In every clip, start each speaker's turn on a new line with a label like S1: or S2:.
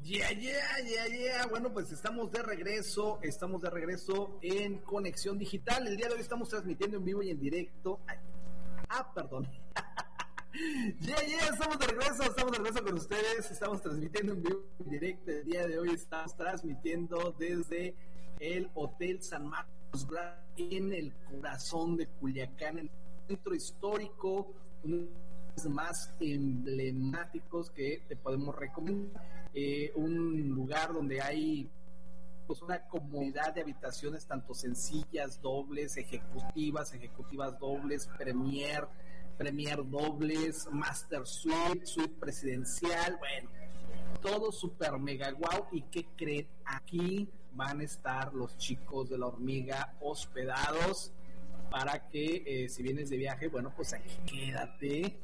S1: Yeah. Bueno, pues estamos de regreso en Conexión Digital. El día de hoy estamos transmitiendo en vivo y en directo. Perdón. Estamos de regreso con ustedes. Estamos transmitiendo en vivo y en directo. El día de hoy estamos transmitiendo desde el Hotel San Marcos en el corazón de Culiacán, en el centro histórico, más emblemáticos que te podemos recomendar, un lugar donde hay pues una comunidad de habitaciones tanto sencillas, dobles, ejecutivas dobles, premier dobles, master suite presidencial, bueno, todo super mega guau. ¿Y qué creen? Aquí van a estar los chicos de La Hormiga hospedados para que si vienes de viaje, bueno, pues aquí quédate.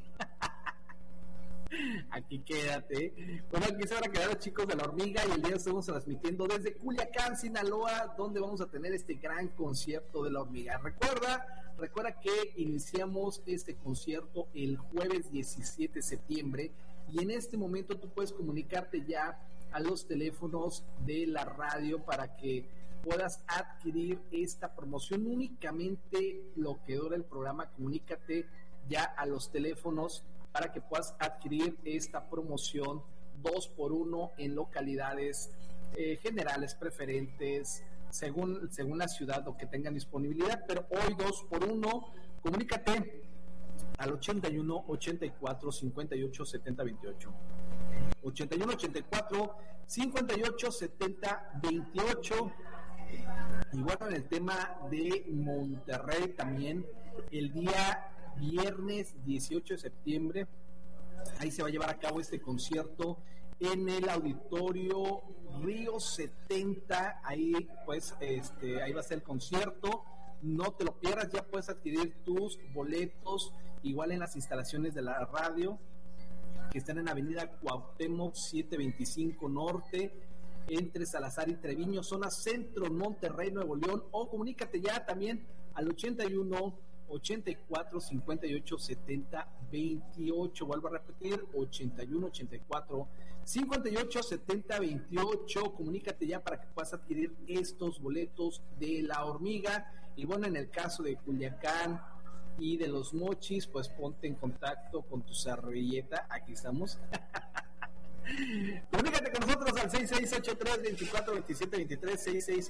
S1: Bueno, aquí se van a quedar los chicos de La Hormiga y el día estamos transmitiendo desde Culiacán, Sinaloa, donde vamos a tener este gran concierto de La Hormiga. Recuerda que iniciamos este concierto el jueves 17 de septiembre y en este momento tú puedes comunicarte ya a los teléfonos de la radio para que puedas adquirir esta promoción. Únicamente lo que dura el programa, comunícate ya a los teléfonos para que puedas adquirir esta promoción 2x1 en localidades generales, preferentes, según la ciudad o que tengan disponibilidad, pero hoy 2x1. Comunícate al 81 84 58 70 28. 81 84 58 70 28. Y bueno, en el tema de Monterrey también, el día viernes 18 de septiembre, ahí se va a llevar a cabo este concierto en el Auditorio Río 70. Ahí pues ahí va a ser el concierto, no te lo pierdas. Ya puedes adquirir tus boletos igual en las instalaciones de la radio que están en Avenida Cuauhtémoc 725 Norte, entre Salazar y Treviño, zona centro, Monterrey, Nuevo León. O comunícate ya también al 81 84 58 70 28. Vuelvo a repetir, 81 84 58 70 28. Comunícate ya para que puedas adquirir estos boletos de La Hormiga. Y bueno, en el caso de Culiacán y de Los Mochis, pues ponte en contacto con tu servilleta. Aquí estamos. Comunícate con nosotros al 6683-242723,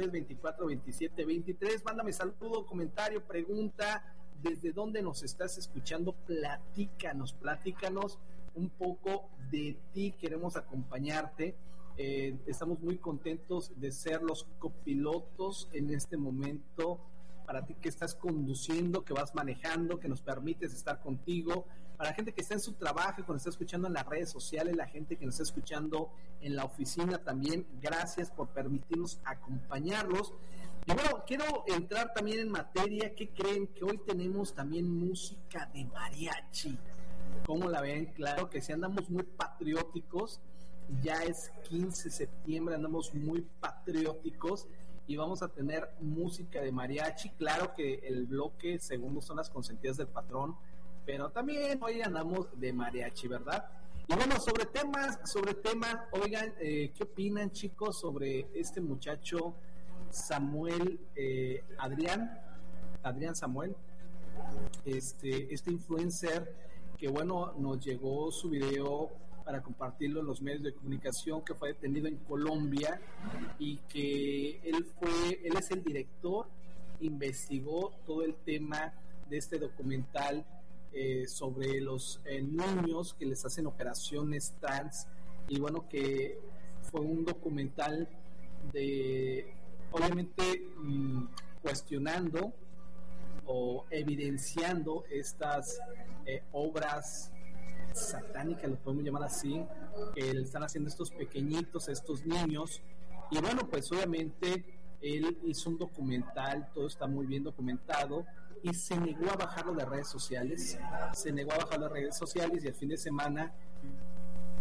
S1: 6683-242723. Mándame saludo, comentario, pregunta, desde dónde nos estás escuchando. Platícanos un poco de ti. Queremos acompañarte. Estamos muy contentos de ser los copilotos en este momento para ti que estás conduciendo, que vas manejando, que nos permites estar contigo, para la gente que está en su trabajo, que nos está escuchando en las redes sociales, la gente que nos está escuchando en la oficina también, gracias por permitirnos acompañarlos. Y bueno, quiero entrar también en materia. ¿Qué creen? Que hoy tenemos también música de mariachi. ¿Cómo la ven? Claro que sí, andamos muy patrióticos, ya es 15 de septiembre, andamos muy patrióticos y vamos a tener música de mariachi. Claro que el bloque segundo son las consentidas del patrón, pero también hoy andamos de mariachi, ¿verdad? Y bueno, sobre temas, oigan, ¿qué opinan, chicos, sobre este muchacho Samuel, Adrián Samuel, este influencer que bueno, nos llegó su video para compartirlo en los medios de comunicación, que fue detenido en Colombia y que él es el director, investigó todo el tema de este documental sobre los niños que les hacen operaciones trans. Y bueno, que fue un documental de, obviamente, cuestionando o evidenciando estas obras satánicas, lo podemos llamar así, que le están haciendo estos pequeñitos, estos niños. Y bueno, pues obviamente él hizo un documental, todo está muy bien documentado, y se negó a bajarlo de redes sociales, y el fin de semana